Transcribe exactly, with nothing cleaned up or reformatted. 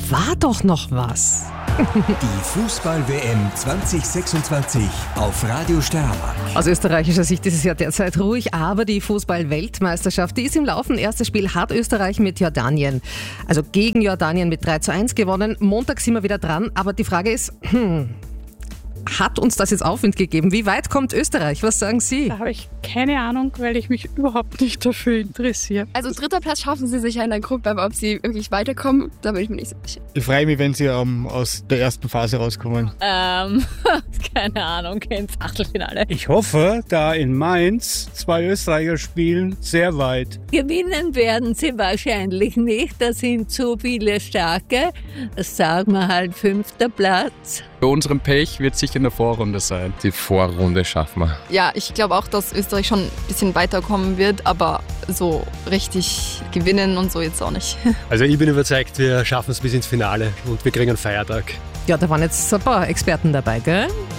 war doch noch was. Die Fußball-W M zwanzig sechsundzwanzig auf Radio Steiermark. Aus österreichischer Sicht ist es ja derzeit ruhig, aber die Fußball-Weltmeisterschaft, die ist im Laufen. Erstes Spiel hat Österreich mit Jordanien, also gegen Jordanien mit drei zu eins gewonnen. Montag sind wir wieder dran, aber die Frage ist, hm, hat uns das jetzt Aufwind gegeben? Wie weit kommt Österreich? Was sagen Sie? Da habe ich keine Ahnung, weil ich mich überhaupt nicht dafür interessiere. Also dritter Platz schaffen sie sicher in der Gruppe, aber ob sie wirklich weiterkommen, da bin ich mir nicht so sicher. Ich freue mich, wenn sie um, aus der ersten Phase rauskommen. Ähm, keine Ahnung, ins Achtelfinale. Ich hoffe, da in Mainz zwei Österreicher spielen, sehr weit. Gewinnen werden sie wahrscheinlich nicht, da sind zu viele Starke. Das sagen wir halt fünfter Platz. Bei unserem Pech wird sicher eine Vorrunde sein. Die Vorrunde schaffen wir. Ja, ich glaube auch, dass Österreich schon ein bisschen weiterkommen wird, aber so richtig gewinnen und so jetzt auch nicht. Also ich bin überzeugt, wir schaffen es bis ins Finale und wir kriegen einen Feiertag. Ja, da waren jetzt ein paar Experten dabei, gell?